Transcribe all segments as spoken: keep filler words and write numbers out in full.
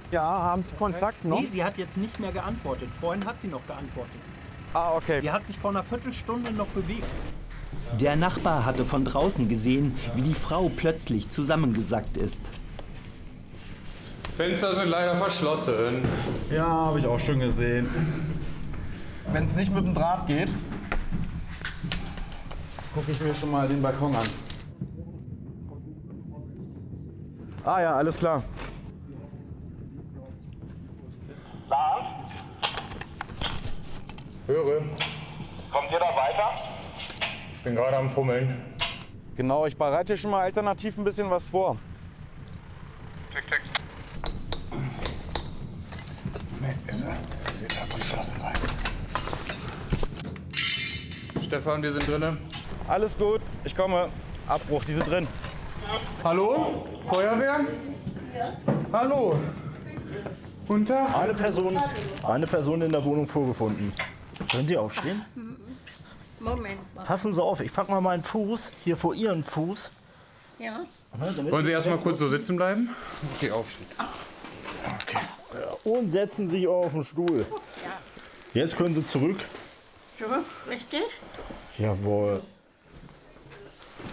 Ja, haben Sie Kontakt noch? Nee, sie hat jetzt nicht mehr geantwortet. Vorhin hat sie noch geantwortet. Ah, okay. Sie hat sich vor einer Viertelstunde noch bewegt. Der Nachbar hatte von draußen gesehen, wie die Frau plötzlich zusammengesackt ist. Fenster sind leider verschlossen. Ja, habe ich auch schon gesehen. Wenn es nicht mit dem Draht geht, gucke ich mir schon mal den Balkon an. Ah ja, alles klar. Lars, Höre, kommt ihr da weiter? ich bin gerade am Fummeln. Genau, ich bereite schon mal alternativ ein bisschen was vor. Tick, tick. Nee, ist er. Wird er verschlossen sein. Stefan, wir sind drinnen. Alles gut, ich komme. Abbruch, die sind drin. Hallo? Feuerwehr? Ja. Hallo? Guten Tag. Eine Person, eine Person in der Wohnung vorgefunden. Können Sie aufstehen? Moment mal. Passen Sie auf, ich packe mal meinen Fuß hier vor Ihren Fuß. Ja. Wollen Sie erst mal kurz so sitzen bleiben? Okay, aufstehen. Okay. Und setzen Sie sich auf den Stuhl. Jetzt können Sie zurück. So, richtig? Jawohl. Puh.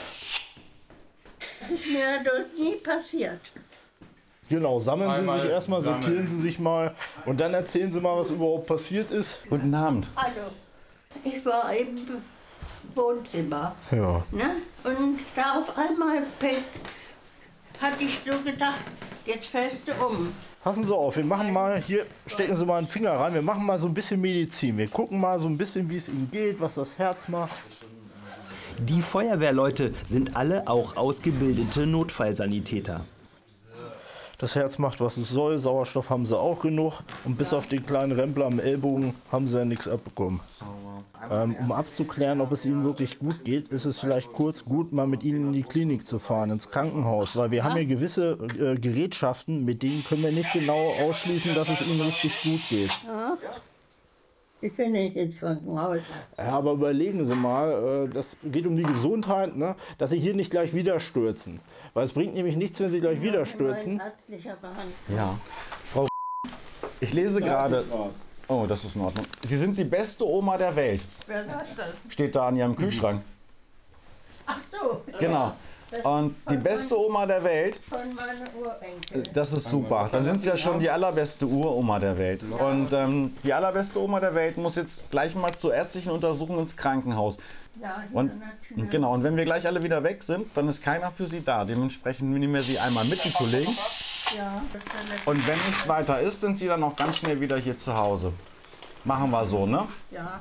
Das ist mir dort nie passiert. Genau, sammeln Sie Einmal sich erstmal, sammeln. sortieren Sie sich mal und dann erzählen Sie mal, was überhaupt passiert ist. Guten Abend. Also, ich war im Wohnzimmer. Ja. Ne? Und da auf einmal peng, hatte ich so gedacht, jetzt fällst du um. Passen Sie auf, wir machen mal, hier stecken Sie mal einen Finger rein, wir machen mal so ein bisschen Medizin. Wir gucken mal so ein bisschen, wie es Ihnen geht, was das Herz macht. Die Feuerwehrleute sind alle auch ausgebildete Notfallsanitäter. Das Herz macht, was es soll, Sauerstoff haben Sie auch genug und bis auf den kleinen Rempler am Ellbogen haben Sie ja nichts abbekommen. Ähm, um abzuklären, ob es Ihnen wirklich gut geht, ist es vielleicht kurz gut, mal mit Ihnen in die Klinik zu fahren, ins Krankenhaus, weil wir haben hier gewisse äh, Gerätschaften, mit denen können wir nicht genau ausschließen, dass es Ihnen richtig gut geht. Ja. Ich bin nicht ins Krankenhaus. Ja, aber überlegen Sie mal, äh, das geht um die Gesundheit, ne, dass Sie hier nicht gleich wieder stürzen. Weil es bringt nämlich nichts, wenn Sie gleich wieder stürzen. Ja. Frau, ich lese gerade. Oh, das ist in Ordnung. Sie sind die beste Oma der Welt. Wer sagt das? Steht da an Ihrem Kühlschrank. Ach so. Genau. Und die beste Oma der Welt, Von meiner Urenkel. das ist super. Dann sind Sie ja schon die allerbeste Uroma der Welt. Und ähm, die allerbeste Oma der Welt muss jetzt gleich mal zur ärztlichen Untersuchung ins Krankenhaus. Ja, hier Und, an der Tür. und genau, und wenn wir gleich alle wieder weg sind, dann ist keiner für Sie da. Dementsprechend nehmen wir Sie einmal mit, die Kollegen. Ja, das ist ja nett. Und wenn nichts weiter ist, sind Sie dann auch ganz schnell wieder hier zu Hause. Machen wir so, ne? Ja.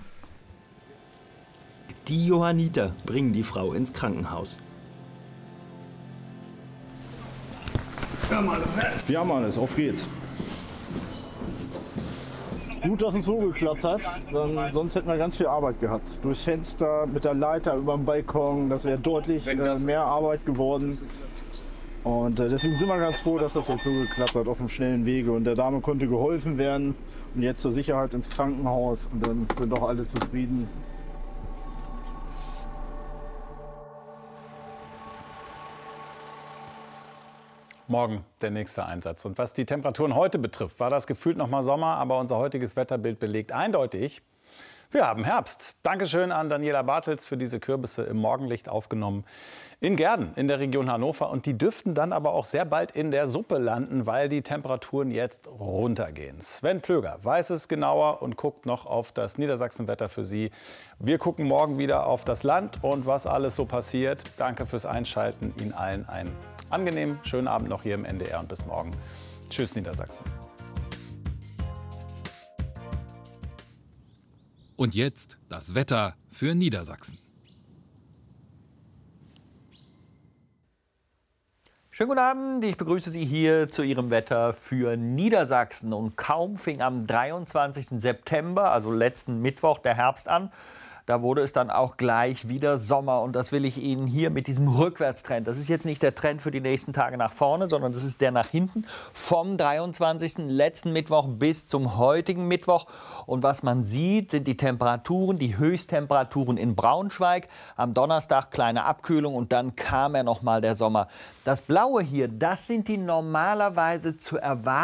Die Johanniter bringen die Frau ins Krankenhaus. Wir haben alles, auf geht's. Gut, dass es so geklappt hat, dann, sonst hätten wir ganz viel Arbeit gehabt. Durchs Fenster, mit der Leiter über dem Balkon, das wäre deutlich äh, mehr Arbeit geworden. Und äh, deswegen sind wir ganz froh, dass das jetzt so geklappt hat, auf dem schnellen Wege. Und der Dame konnte geholfen werden und jetzt zur Sicherheit ins Krankenhaus und dann sind doch alle zufrieden. Morgen der nächste Einsatz. Und was die Temperaturen heute betrifft, war das gefühlt noch mal Sommer, aber unser heutiges Wetterbild belegt eindeutig, wir haben Herbst. Dankeschön an Daniela Bartels für diese Kürbisse im Morgenlicht aufgenommen in Gerden in der Region Hannover. Und die dürften dann aber auch sehr bald in der Suppe landen, weil die Temperaturen jetzt runtergehen. Sven Plöger weiß es genauer und guckt noch auf das Niedersachsenwetter für Sie. Wir gucken morgen wieder auf das Land und was alles so passiert. Danke fürs Einschalten. Ihnen allen einen angenehmen, schönen Abend noch hier im N D R und bis morgen. Tschüss, Niedersachsen. Und jetzt das Wetter für Niedersachsen. Schönen guten Abend, ich begrüße Sie hier zu Ihrem Wetter für Niedersachsen. Und kaum fing am dreiundzwanzigsten September, also letzten Mittwoch, der Herbst an, da wurde es dann auch gleich wieder Sommer. Und das will ich Ihnen hier mit diesem Rückwärtstrend, das ist jetzt nicht der Trend für die nächsten Tage nach vorne, sondern das ist der nach hinten, vom dreiundzwanzigsten letzten Mittwoch bis zum heutigen Mittwoch. Und was man sieht, sind die Temperaturen, die Höchsttemperaturen in Braunschweig. Am Donnerstag kleine Abkühlung und dann kam ja noch mal der Sommer. Das Blaue hier, das sind die normalerweise zu erwarten